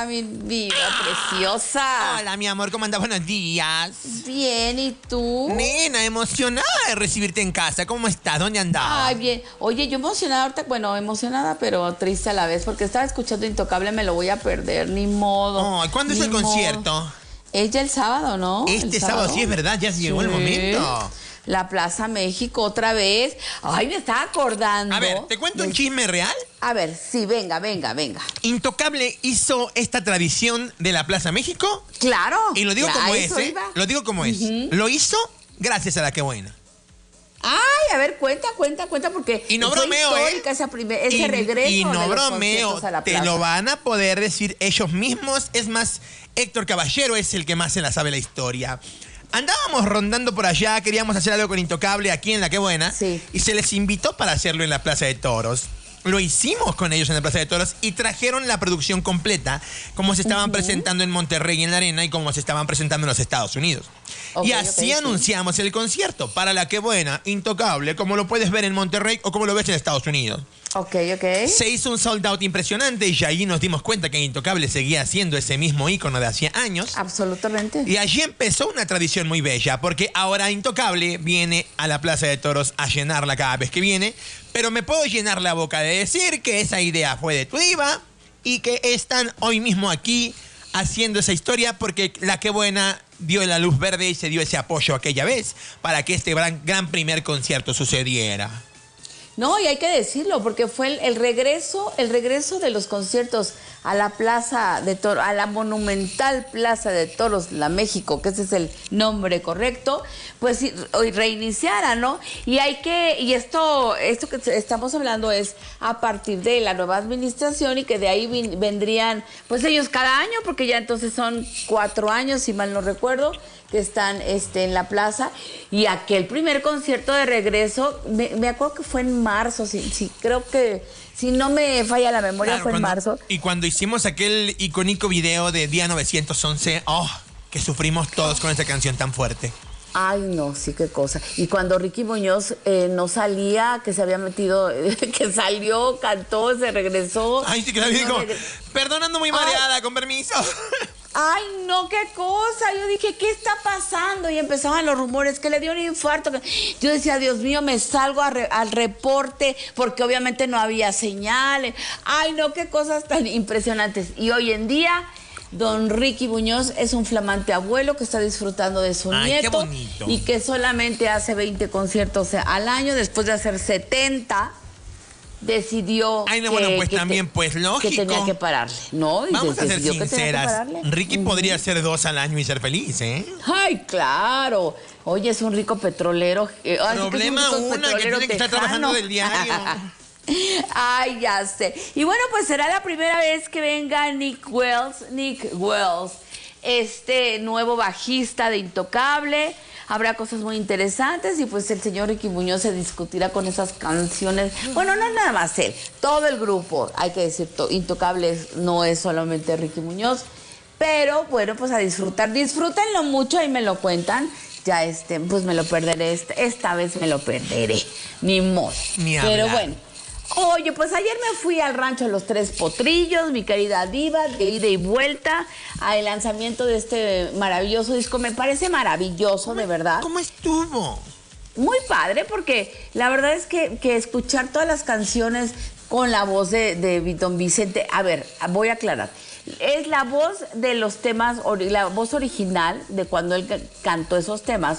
Hola, mi vida preciosa. Hola, mi amor, ¿cómo andas? Buenos días. Bien, ¿y tú? Nena, emocionada de recibirte en casa. ¿Cómo estás? ¿Dónde andabas? Ay, bien. Oye, yo emocionada ahorita, bueno, emocionada, pero triste a la vez, porque estaba escuchando Intocable, me lo voy a perder, ni modo. Ay, ¿cuándo es el concierto? Es ya el sábado, ¿no? Este ¿El sábado, sí, es verdad, ya se llegó el momento. La Plaza México otra vez. Ay, me estaba acordando. A ver, ¿te cuento un chisme real? A ver, sí, venga. Intocable hizo esta tradición de la Plaza México. Claro. Y lo digo como es, ¿eh? Lo digo como es. Lo hizo gracias a La Qué Buena. Ay, a ver, cuenta, porque y no fue bromeo, histórica ese regreso. Y no de los bromeo, conciertos a la te plaza. lo van a poder decir ellos mismos. Es más, Héctor Caballero es el que más se la sabe la historia. Andábamos rondando por allá, queríamos hacer algo con Intocable aquí en La Qué Buena. Sí. Y se les invitó para hacerlo en la Plaza de Toros. Lo hicimos con ellos en la Plaza de Toros y trajeron la producción completa, como se estaban presentando en Monterrey en la Arena y como se estaban presentando en los Estados Unidos. Y así anunciamos el concierto para La Qué Buena, Intocable, como lo puedes ver en Monterrey o como lo ves en Estados Unidos. Ok. Se hizo un sold out impresionante y allí nos dimos cuenta que Intocable seguía siendo ese mismo ícono de hacía años. Absolutamente. Y allí empezó una tradición muy bella, porque ahora Intocable viene a la Plaza de Toros a llenarla cada vez que viene, pero me puedo llenar la boca de decir que esa idea fue de tu diva y que están hoy mismo aquí haciendo esa historia porque La Qué Buena dio la luz verde y se dio ese apoyo aquella vez para que este gran primer concierto sucediera. No, y hay que decirlo, porque fue el regreso de los conciertos a la Plaza de Toros, a la monumental Plaza de Toros, la México, que ese es el nombre correcto, pues hoy reiniciara, ¿no? Y esto que estamos hablando es a partir de la nueva administración y que de ahí vendrían, pues ellos cada año, porque ya entonces son 4 años, si mal no recuerdo, que están en la plaza, y aquel primer concierto de regreso, me acuerdo que fue en marzo, creo que, si no me falla la memoria, claro, fue en marzo. Y cuando hicimos aquel icónico video de Día 911, que sufrimos todos con esa canción tan fuerte. Ay, no, sí, qué cosa. Y cuando Ricky Muñoz no salía, que se había metido, que salió, cantó, se regresó. Ay, sí, que la dijo, perdonando muy mareada, con permiso. Ay, no, qué cosa. Yo dije, ¿qué está pasando? Y empezaban los rumores que le dio un infarto. Yo decía, Dios mío, me salgo al reporte porque obviamente no había señales. Ay, no, qué cosas tan impresionantes. Y hoy en día, don Ricky Muñoz es un flamante abuelo que está disfrutando de su nieto. Qué bonito. Y que solamente hace 20 conciertos al año después de hacer 70. Decidió pues lógico. que tenía que pararle, ¿no? Y vamos a ser sinceras. Ricky podría hacer 2 al año y ser feliz, ¿eh? Ay, claro. Oye, es un rico petrolero. Problema que tiene que estar trabajando del diario. Ay, ya sé. Y bueno, pues será la primera vez que venga Nick Wells, este nuevo bajista de Intocable. Habrá cosas muy interesantes y pues el señor Ricky Muñoz se discutirá con esas canciones. Bueno, no es nada más él, todo el grupo, hay que decir, Intocable no es solamente Ricky Muñoz, pero bueno, pues a disfrutar, disfrútenlo mucho y me lo cuentan. Ya pues me lo perderé, esta vez me lo perderé, ni modo. Pero bueno. Oye, pues ayer me fui al rancho de los Tres Potrillos, mi querida diva, de ida y vuelta al lanzamiento de este maravilloso disco. Me parece maravilloso, de verdad. ¿Cómo estuvo? Muy padre, porque la verdad es que escuchar todas las canciones con la voz de don Vicente. A ver, voy a aclarar. Es la voz de los temas, la voz original de cuando él cantó esos temas.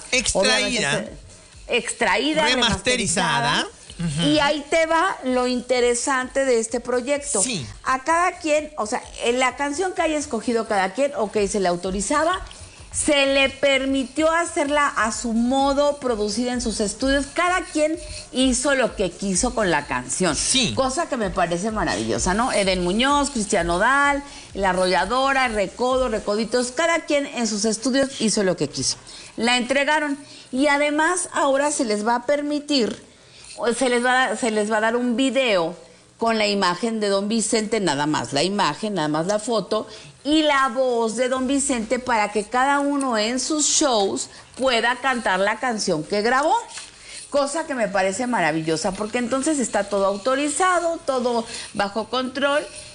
Extraída, remasterizada. Y ahí te va lo interesante de este proyecto. Sí. A cada quien, o sea, en la canción que haya escogido cada quien, se le autorizaba, se le permitió hacerla a su modo, producida en sus estudios. Cada quien hizo lo que quiso con la canción. Sí. Cosa que me parece maravillosa, ¿no? Eden Muñoz, Cristian Nodal, La Arrolladora, Recodo, Recoditos, cada quien en sus estudios hizo lo que quiso. La entregaron y además ahora se les va a permitir, se les va a dar un video con la imagen de don Vicente, nada más la imagen, nada más la foto, y la voz de don Vicente para que cada uno en sus shows pueda cantar la canción que grabó. Cosa que me parece maravillosa, porque entonces está todo autorizado, todo bajo control,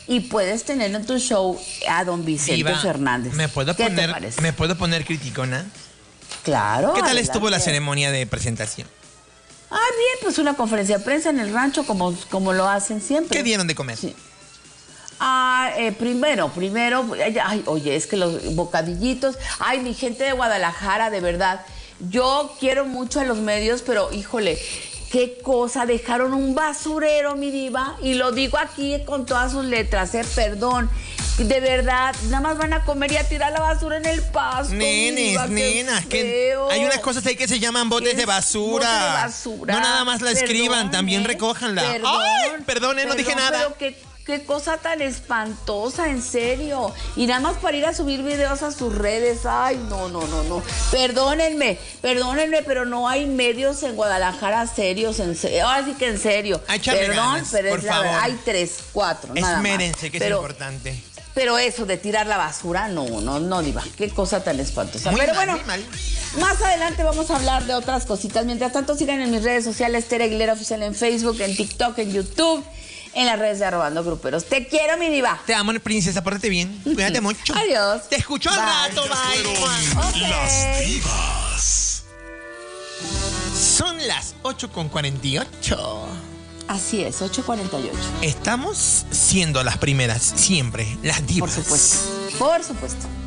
y puedes tener en tu show a don Vicente Diva, Fernández. ¿Qué te parece? ¿Me puedo poner criticona? Claro. ¿Qué tal adelante. estuvo la ceremonia de presentación? Bien, pues una conferencia de prensa en el rancho como lo hacen siempre. ¿Qué dieron de comer? Sí. Primero, ay, oye, es que los bocadillitos, ay, mi gente de Guadalajara, de verdad, yo quiero mucho a los medios, pero híjole, qué cosa, dejaron un basurero, mi diva, y lo digo aquí con todas sus letras, perdón, de verdad, nada más van a comer y a tirar la basura en el pasto. Nenas, que hay unas cosas ahí que se llaman botes de basura. Bote de basura. No nada más la escriban, también recójanla. Ay, perdone, no dije nada. Pero qué cosa tan espantosa, en serio. Y nada más para ir a subir videos a sus redes. Ay, no. Perdónenme, pero no hay medios en Guadalajara serios, en serio. Ahora sí que en serio. Perdón, pero por es la favor. verdad. Hay 3, 4, nada más. Esmérense, que es importante. Pero eso de tirar la basura, no, diva. Qué cosa tan espantosa. Muy Pero mal, bueno, muy mal. más adelante vamos a hablar de otras cositas. Mientras tanto, sigan en mis redes sociales, Tere Aguilera Oficial en Facebook, en TikTok, en YouTube, en las redes de Arrobando Gruperos. Te quiero, mi diva. Te amo, princesa, pórtate bien. Cuídate mucho. Adiós. Te escucho al rato, bye. Las Divas. Son las 8:48. Así es, 8:48. Estamos siendo las primeras, siempre, las divas. Por supuesto.